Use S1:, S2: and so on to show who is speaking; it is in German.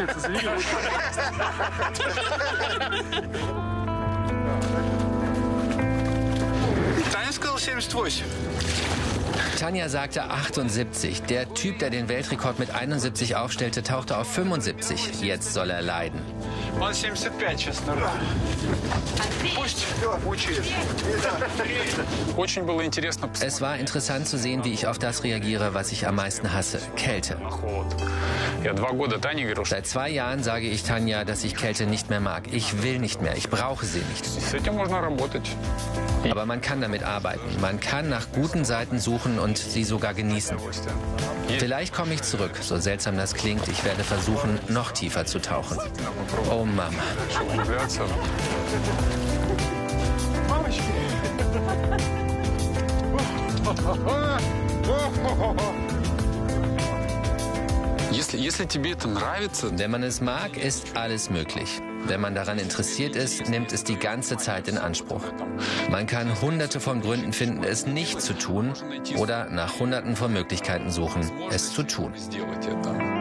S1: Tanja sagte 78. Der Typ, der den Weltrekord mit 71 aufstellte, tauchte auf 75. Jetzt soll er leiden. Es war interessant zu sehen, wie ich auf das reagiere, was ich am meisten hasse: Kälte. Seit 2 Jahren sage ich Tanja, dass ich Kälte nicht mehr mag. Ich will nicht mehr, ich brauche sie nicht. Aber man kann damit arbeiten. Man kann nach guten Seiten suchen und sie sogar genießen. Vielleicht komme ich zurück, so seltsam das klingt. Ich werde versuchen, noch tiefer zu tauchen. Oh Mama. Wenn man es mag, ist alles möglich. Wenn man daran interessiert ist, nimmt es die ganze Zeit in Anspruch. Man kann hunderte von Gründen finden, es nicht zu tun, oder nach hunderten von Möglichkeiten suchen, es zu tun.